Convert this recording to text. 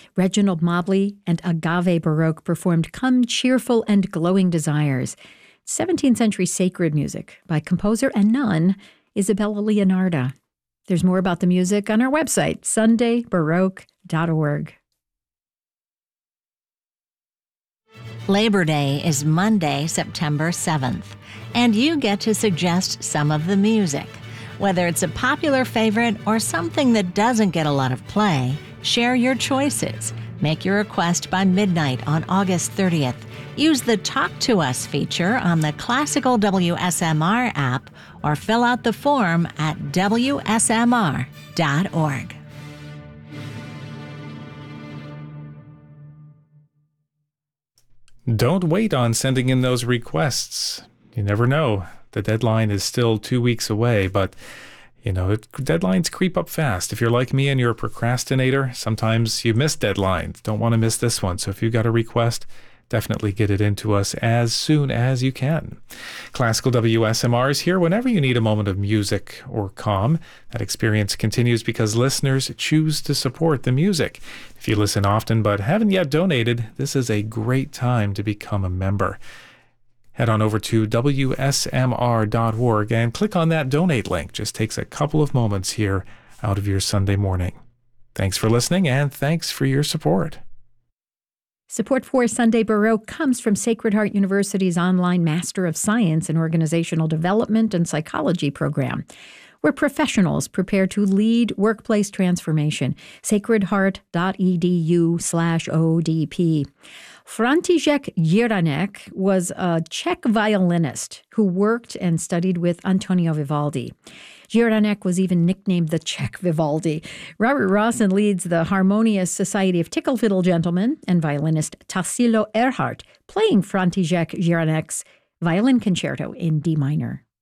Reginald Mobley and Agave Baroque performed Come Cheerful and Glowing Desires, 17th century sacred music by composer and nun Isabella Leonarda. There's more about the music on our website, sundaybaroque.org. Labor Day is Monday, September 7th, and you get to suggest some of the music. Whether it's a popular favorite or something that doesn't get a lot of play, share your choices. Make your request by midnight on August 30th. Use the Talk to Us feature on the Classical WSMR app or fill out the form at WSMR.org. Don't wait on sending in those requests. You never know. The deadline is still 2 weeks away, but, deadlines creep up fast. If you're like me and you're a procrastinator, sometimes you miss deadlines. Don't want to miss this one. So if you've got a request, definitely get it into us as soon as you can. Classical WSMR is here whenever you need a moment of music or calm. That experience continues because listeners choose to support the music. If you listen often but haven't yet donated, this is a great time to become a member. Head on over to WSMR.org and click on that donate link. Just takes a couple of moments here out of your Sunday morning. Thanks for listening and thanks for your support. Support for Sunday Baroque comes from Sacred Heart University's online Master of Science in Organizational Development and Psychology program, where professionals prepare to lead workplace transformation. sacredheart.edu/ODP. František Jiranek was a Czech violinist who worked and studied with Antonio Vivaldi. Jiranek was even nicknamed the Czech Vivaldi. Robert Rawson leads the Harmonious Society of Tickle Fiddle Gentlemen and violinist Tassilo Erhardt, playing František Jiranek's violin concerto in D minor.